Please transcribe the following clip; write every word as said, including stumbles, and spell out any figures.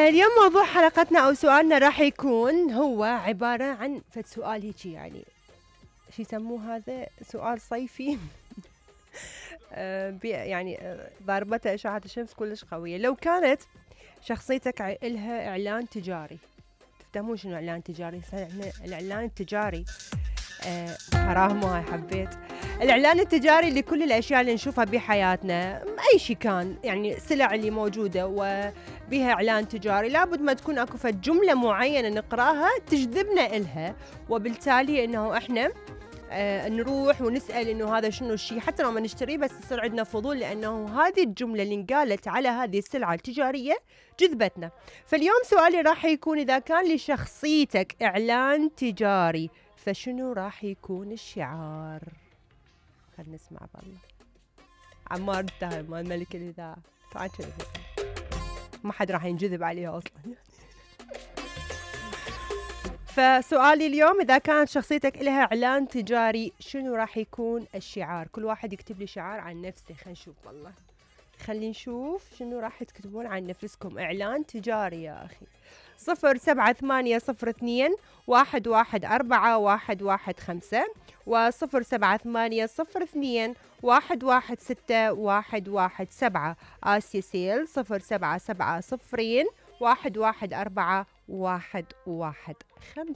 آه اليوم موضوع حلقتنا أو سؤالنا راح يكون هو عبارة عن فد سؤال هيك يعني شو يسموه هذا سؤال صيفي. آه بي- يعني آه ضربته إشعة الشمس كلش قوية. لو كانت شخصيتك ع- إلها إعلان تجاري، تفهمون شنو إعلان تجاري؟ احنا الإعلان التجاري آه حرام هاي حبيت الإعلان التجاري لكل الأشياء اللي نشوفها بحياتنا، أي شيء كان، يعني السلع اللي موجودة وبها إعلان تجاري لابد ما تكون أكو فد جملة معينة نقراها تجذبنا إلها، وبالتالي إنه إحنا آه نروح ونسأل إنه هذا شنو الشيء حتى لو ما نشتريه، بس يصير عندنا فضول لأنه هذه الجملة اللي انقالت على هذه السلعة التجارية جذبتنا. فاليوم سؤالي راح يكون إذا كان لشخصيتك إعلان تجاري فشنو راح يكون الشعار؟ خلنا نسمع بالله. عمار الدهر مال ملك الإذاعة طبعا كذا ما حد راح ينجذب عليها أصلا. فسؤالي اليوم إذا كانت شخصيتك لها إعلان تجاري شنو راح يكون الشعار؟ كل واحد يكتب لي شعار عن نفسه. خلينا نشوف والله، خلينا نشوف شنو راح تكتبون عن نفسكم. إعلان تجاري يا أخي. صفر سبعة ثمانية صفر اثنين واحد واحد أربعة واحد واحد خمسة وصفر سبعة ثمانية صفر اثنين واحد واحد ستة واحد واحد سبعة. آسيا سيل صفر سبعة سبعة صفرين واحد واحد أربعة واحد واحد خمسة.